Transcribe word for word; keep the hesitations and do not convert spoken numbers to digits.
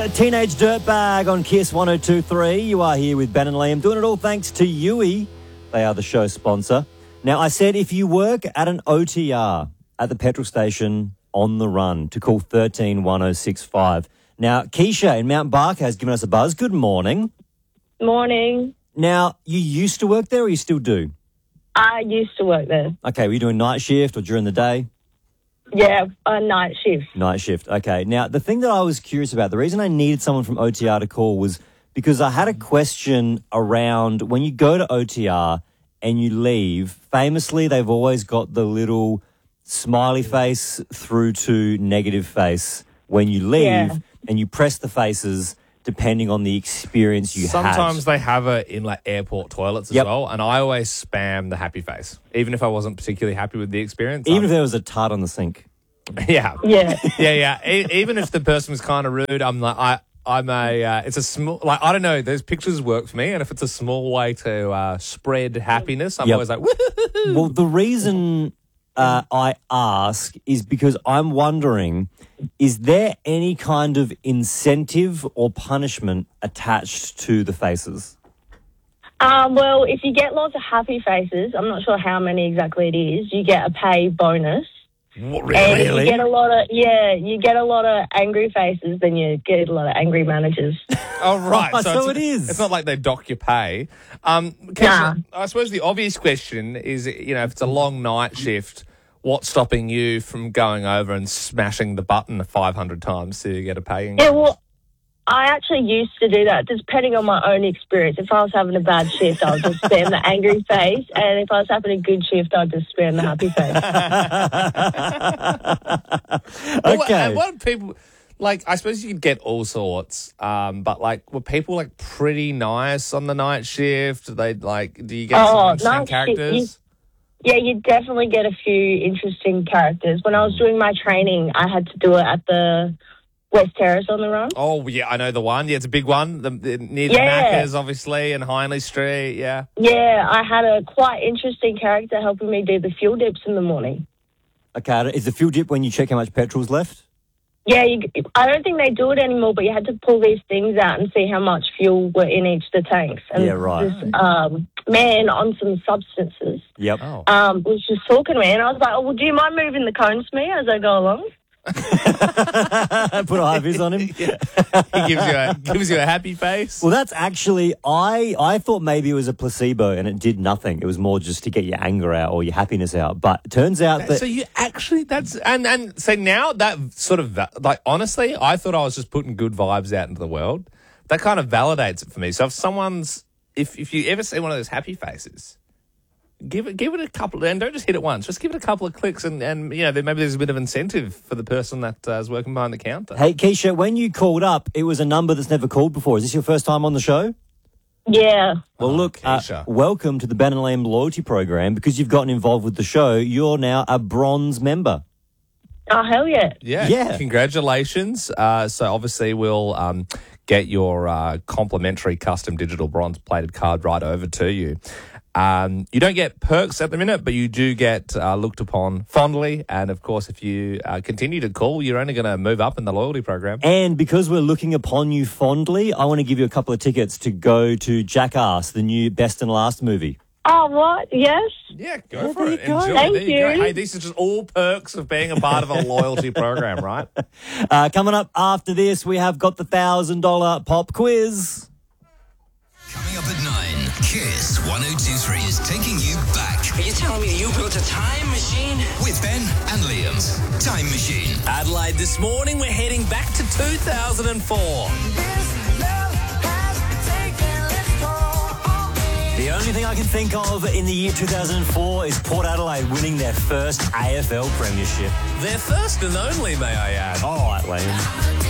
A Teenage Dirtbag on Kiss one oh two point three. You are here with Ben and Liam, doing it all thanks to Yui. They are the show sponsor. Now, I said if you work at an O T R at the petrol station on the run, to call one three one oh six five. Now, Keisha in Mount Barker has given us a buzz. Good morning. Morning. Now, you used to work there or you still do? I used to work there. Okay, were you doing night shift or during the day? Yeah, a night shift. Night shift, okay. Now, the thing that I was curious about, the reason I needed someone from O T R to call was because I had a question around when you go to O T R and you leave, famously they've always got the little smiley face through to negative face when you leave, Yeah. and you press the faces depending on the experience you had. Sometimes they have it in like airport toilets as Yep. well, and I always spam the happy face, even if I wasn't particularly happy with the experience. Even I'm- if there was a tart on the sink. yeah, Yeah. yeah, yeah. E- even if the person was kind of rude, I'm like, I, I'm a. Uh, it's a small, like I don't know. Those pictures work for me, and if it's a small way to uh, spread happiness, I'm Yep. always like, woohoo. Well, the reason uh, I ask is because I'm wondering, is there any kind of incentive or punishment attached to the faces? Um, well, if you get lots of happy faces, I'm not sure how many exactly it is, you get a pay bonus. What, And if Really? you get a lot of, yeah, you get a lot of angry faces, then you get a lot of angry managers. Oh, right. Oh, so so it's, it is. It's not like they dock your pay. Um, Nah. Keisha, I suppose the obvious question is, you know, if it's a long night shift, what's stopping you from going over and smashing the button five hundred times to get a pay? Yeah, well, I actually used to do that, depending on my own experience. If I was having a bad shift, I would just spam the angry face, and if I was having a good shift, I'd just spam the happy face. Well, Okay. and what people like? I suppose you could get all sorts, um, but like, were people like pretty nice on the night shift? They like, do you get Oh, some interesting night shift, characters? Yeah, you definitely get a few interesting characters. When I was doing my training, I had to do it at the West Terrace on the Run. Oh yeah, I know the one. Yeah, it's a big one. The, the, near the Yeah. Macca's, obviously, and Hindley Street. Yeah. Yeah, I had a quite interesting character helping me do the fuel dips in the morning. Okay, is the fuel dip when you check how much petrol's left? Yeah, you, I don't think they do it anymore, but you had to pull these things out and see how much fuel were in each of the tanks. And Yeah, right. this um, man on some substances Yep. Oh. um, was just talking to me, and I was like, oh, well, do you mind moving the cones for me as I go along? Put a high vis on him. Yeah. He gives you a gives you a happy face. Well, that's actually, I, I thought maybe it was a placebo and it did nothing. It was more just to get your anger out or your happiness out. But it turns out that... So you actually that's and and so now that sort of va- like honestly, I thought I was just putting good vibes out into the world. That kind of validates it for me. So if someone's if if you ever see one of those happy faces, give it give it a couple and don't just hit it once. Just give it a couple of clicks and and you know then maybe there's a bit of incentive for the person that uh, is working behind the counter. Hey, Keisha, when you called up, it was a number that's never called before. Is this your first time on the show? Yeah. Well, look, uh, Keisha. welcome to the Ben and Liam loyalty program. Because you've gotten involved with the show, you're now a bronze member. Oh, hell yeah. Yeah, Yeah. Congratulations. Uh, so obviously we'll um, get your uh, complimentary custom digital bronze plated card right over to you. Um, you don't get perks at the minute, but you do get uh, looked upon fondly. And of course, if you uh, continue to call, you're only going to move up in the loyalty program. And because we're looking upon you fondly, I want to give you a couple of tickets to go to Jackass, the new Best and Last movie. Oh, what? Yes? Yeah, go Yeah, for there it. you go. Enjoy. Thank There you. Go. you. Hey, these are just all perks of being a part of a loyalty program, right? Uh, coming up after this, we have got the one thousand dollars pop quiz. Coming up at nine, Kiss one oh two point three is taking you back Are you telling me you built a time machine? with Ben and Liam's Time Machine. Adelaide, this morning we're heading back to two thousand four. The only thing I can think of in the year two thousand four is Port Adelaide winning their first A F L premiership. Their first and only, may I add. All right, Liam.